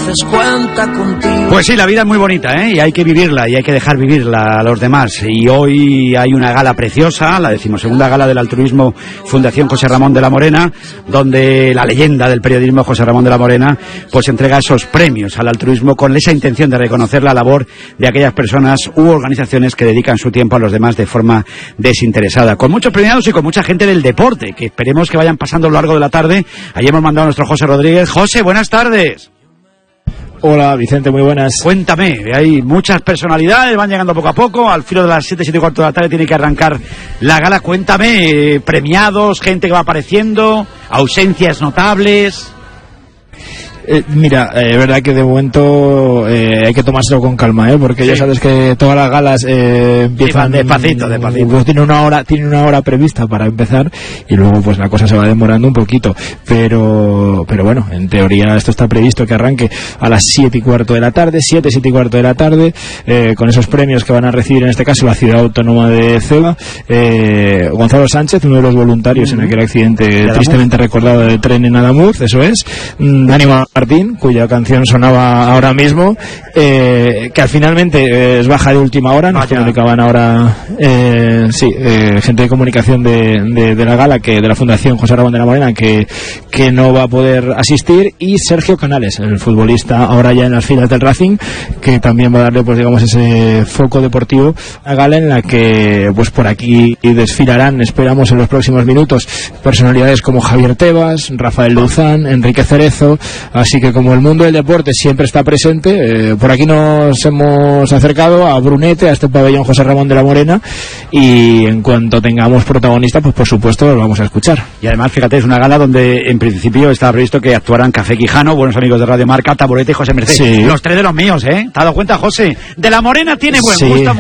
veces cuenta contigo. Pues sí, la vida es muy bonita, ¿eh? Y hay que vivirla y hay que dejar vivirla a los demás. Y hoy hay una gala preciosa, la 12ª gala del altruismo Fundación José Ramón de la Morena, donde la leyenda del periodismo José Ramón de la Morena pues entrega esos premios al altruismo con esa intención de reconocer la labor de aquellas personas u organizaciones que dedican su tiempo a los demás de forma desinteresada. Con muchos premiados y con mucha gente del deporte, que esperemos que vayan pasando a lo largo de la tarde. Allí hemos mandado a nuestro José Rodríguez. José, buenas tardes. Hola Vicente, muy buenas. Cuéntame, hay muchas personalidades, van llegando poco a poco, al filo de las 7 y cuarto de la tarde tiene que arrancar la gala. Cuéntame, premiados, gente que va apareciendo, ausencias notables. Mira, es verdad que de momento hay que tomárselo con calma, porque sí, ya sabes que todas las galas empiezan despacito. Pues tiene una hora prevista para empezar y luego pues la cosa se va demorando un poquito, pero bueno, en teoría esto está previsto que arranque a las 7 y cuarto de la tarde, 7 y cuarto de la tarde, con esos premios que van a recibir en este caso la Ciudad Autónoma de Ceuta, Gonzalo Sánchez, uno de los voluntarios en aquel accidente tristemente recordado del tren en Adamuz, eso es, Dani Martín, cuya canción sonaba ahora mismo, que al finalmente es baja de última hora, nos comunicaban ahora gente de comunicación de la gala, que de la Fundación José Ramón de la Morena, que no va a poder asistir, y Sergio Canales, el futbolista ahora ya en las filas del Racing, que también va a darle pues digamos ese foco deportivo a gala en la que pues por aquí desfilarán, esperamos en los próximos minutos, personalidades como Javier Tebas, Rafael Luzán, Enrique Cerezo. Así que como el mundo del deporte siempre está presente, por aquí nos hemos acercado a Brunete, a este pabellón José Ramón de la Morena, y en cuanto tengamos protagonista, pues por supuesto lo vamos a escuchar. Y además, fíjate, es una gala donde en principio estaba previsto que actuaran Café Quijano, buenos amigos de Radio Marca, Taburete y José Merced. Sí. Los tres de los míos, ¿eh? ¿Te has dado cuenta, José? De la Morena tiene buen gusto.